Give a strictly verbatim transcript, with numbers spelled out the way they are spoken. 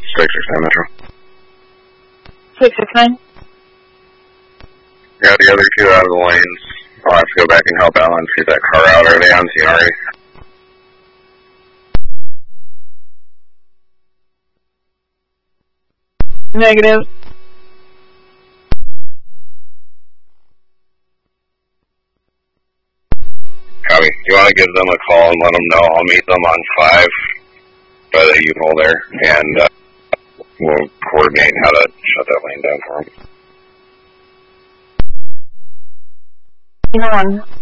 six six nine Metro. six six nine? Got the other two out of the lanes. I'll have to go back and help Alan see that car out. Are they on T R A? Negative. Copy. Do you want to give them a call and let them know I'll meet them on five by the U-Haul there, and uh, we'll coordinate how to shut that lane down for them. One.